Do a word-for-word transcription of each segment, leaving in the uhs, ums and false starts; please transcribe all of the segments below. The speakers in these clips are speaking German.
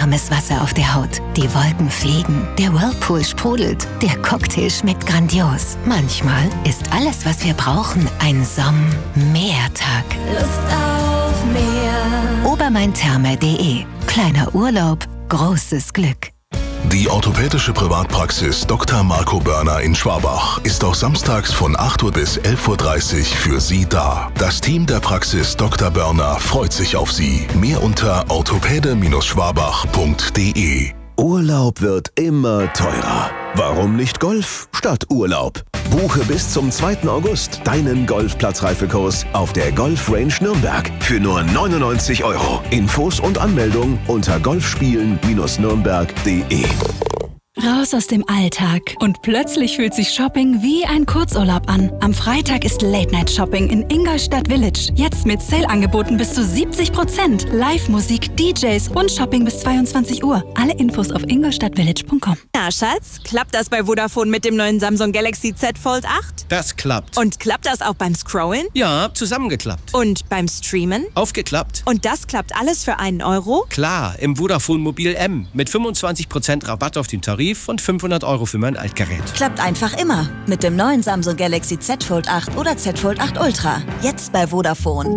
warmes Wasser auf der Haut. Die Wolken fliegen, der Whirlpool sprudelt, der Cocktail schmeckt grandios. Manchmal ist alles, was wir brauchen, ein Somm-Meertag. Lust auf Meer. Obermain-Therme punkt de. Kleiner Urlaub, großes Glück. Die orthopädische Privatpraxis Doktor Marco Börner in Schwabach ist auch samstags von acht Uhr bis elf Uhr dreißig für Sie da. Das Team der Praxis Doktor Börner freut sich auf Sie. Mehr unter orthopäde Schwabach punkt de. Urlaub wird immer teurer. Warum nicht Golf statt Urlaub? Buche bis zum zweiten August deinen Golfplatzreifekurs auf der Golf Range Nürnberg für nur neunundneunzig Euro. Infos und Anmeldung unter golfspielen Nürnberg punkt de. Raus aus dem Alltag und plötzlich fühlt sich Shopping wie ein Kurzurlaub an. Am Freitag ist Late-Night-Shopping in Ingolstadt Village. Jetzt mit Sale-Angeboten bis zu siebzig Prozent. Live-Musik, D Js und Shopping bis zweiundzwanzig Uhr. Alle Infos auf ingolstadtvillage punkt com. Na Schatz, klappt das bei Vodafone mit dem neuen Samsung Galaxy Z Fold acht? Das klappt. Und klappt das auch beim Scrollen? Ja, zusammengeklappt. Und beim Streamen? Aufgeklappt. Und das klappt alles für einen Euro? Klar, im Vodafone Mobil M mit fünfundzwanzig Prozent Rabatt auf den Tarif und fünfhundert Euro für mein Altgerät. Klappt einfach immer mit dem neuen Samsung Galaxy Z Fold acht oder Z Fold acht Ultra. Jetzt bei Vodafone.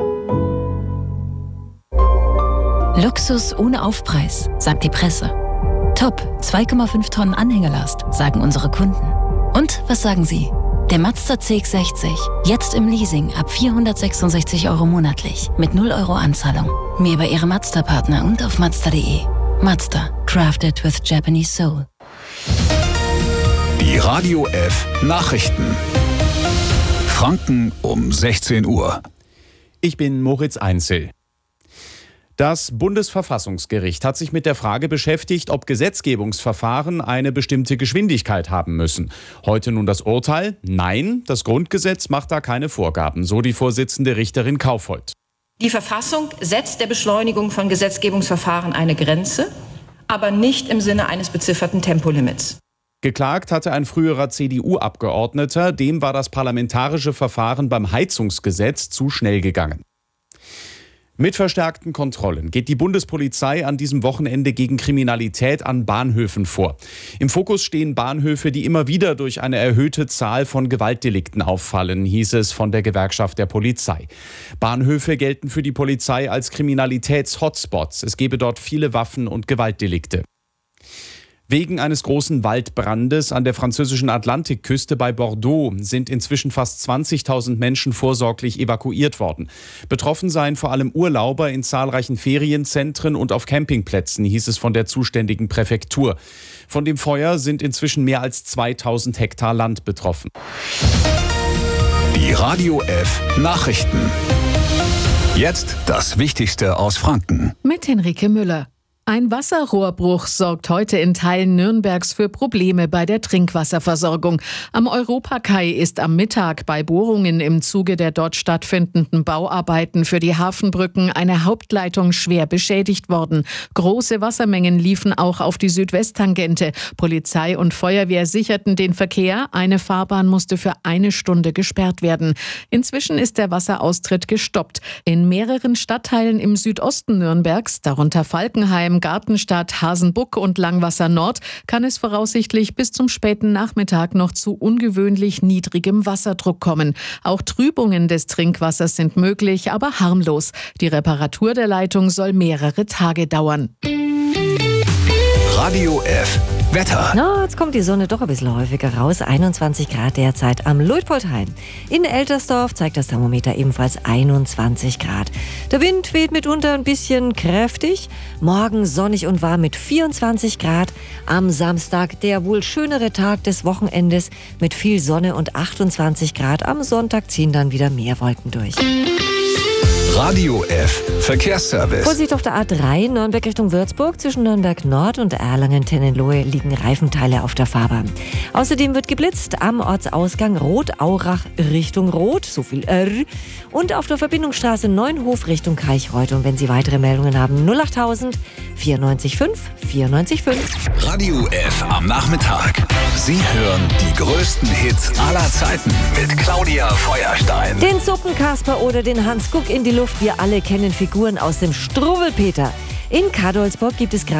Luxus ohne Aufpreis, sagt die Presse. Top, zwei Komma fünf Tonnen Anhängelast, sagen unsere Kunden. Und was sagen Sie? Der Mazda C X sechzig, jetzt im Leasing ab vierhundertsechsundsechzig Euro monatlich, mit null Euro Anzahlung. Mehr bei Ihrem Mazda-Partner und auf mazda punkt de. Mazda, crafted with Japanese soul. Die Radio F Nachrichten. Franken um sechzehn Uhr. Ich bin Moritz Einzel. Das Bundesverfassungsgericht hat sich mit der Frage beschäftigt, ob Gesetzgebungsverfahren eine bestimmte Geschwindigkeit haben müssen. Heute nun das Urteil: Nein, das Grundgesetz macht da keine Vorgaben, so die Vorsitzende Richterin Kaufhold. Die Verfassung setzt der Beschleunigung von Gesetzgebungsverfahren eine Grenze, aber nicht im Sinne eines bezifferten Tempolimits. Geklagt hatte ein früherer C D U-Abgeordneter, dem war das parlamentarische Verfahren beim Heizungsgesetz zu schnell gegangen. Mit verstärkten Kontrollen geht die Bundespolizei an diesem Wochenende gegen Kriminalität an Bahnhöfen vor. Im Fokus stehen Bahnhöfe, die immer wieder durch eine erhöhte Zahl von Gewaltdelikten auffallen, hieß es von der Gewerkschaft der Polizei. Bahnhöfe gelten für die Polizei als Kriminalitäts-Hotspots. Es gebe dort viele Waffen- und Gewaltdelikte. Wegen eines großen Waldbrandes an der französischen Atlantikküste bei Bordeaux sind inzwischen fast zwanzigtausend Menschen vorsorglich evakuiert worden. Betroffen seien vor allem Urlauber in zahlreichen Ferienzentren und auf Campingplätzen, hieß es von der zuständigen Präfektur. Von dem Feuer sind inzwischen mehr als zweitausend Hektar Land betroffen. Die Radio F Nachrichten. Jetzt das Wichtigste aus Franken. Mit Henrike Müller. Ein Wasserrohrbruch sorgt heute in Teilen Nürnbergs für Probleme bei der Trinkwasserversorgung. Am Europakai ist am Mittag bei Bohrungen im Zuge der dort stattfindenden Bauarbeiten für die Hafenbrücken eine Hauptleitung schwer beschädigt worden. Große Wassermengen liefen auch auf die Südwesttangente. Polizei und Feuerwehr sicherten den Verkehr. Eine Fahrbahn musste für eine Stunde gesperrt werden. Inzwischen ist der Wasseraustritt gestoppt. In mehreren Stadtteilen im Südosten Nürnbergs, darunter Falkenheim, Gartenstadt, Hasenbuck und Langwasser Nord, kann es voraussichtlich bis zum späten Nachmittag noch zu ungewöhnlich niedrigem Wasserdruck kommen. Auch Trübungen des Trinkwassers sind möglich, aber harmlos. Die Reparatur der Leitung soll mehrere Tage dauern. Radio F Wetter. Na, jetzt kommt die Sonne doch ein bisschen häufiger raus. einundzwanzig Grad derzeit am Luitpoldhain. In Eltersdorf zeigt das Thermometer ebenfalls einundzwanzig Grad. Der Wind weht mitunter ein bisschen kräftig. Morgen sonnig und warm mit vierundzwanzig Grad. Am Samstag der wohl schönere Tag des Wochenendes mit viel Sonne und achtundzwanzig Grad. Am Sonntag ziehen dann wieder mehr Wolken durch. Radio F Verkehrsservice. Vorsicht auf der A drei Nürnberg Richtung Würzburg. Zwischen Nürnberg Nord und Erlangen-Tennenlohe liegen Reifenteile auf der Fahrbahn. Außerdem wird geblitzt am Ortsausgang Rot-Aurach Richtung Rot, so viel R. Und auf der Verbindungsstraße Neunhof Richtung Kaichreuth. Und wenn Sie weitere Meldungen haben, null achttausend vierundneunzig fünf vierundneunzig fünf. Radio F am Nachmittag. Sie hören die größten Hits aller Zeiten mit Claudia Feuerstein. Den Suppenkasper oder den Hans Guck in die Luft. Wir alle kennen Figuren aus dem Struwwelpeter. In Kadolsburg gibt es gerade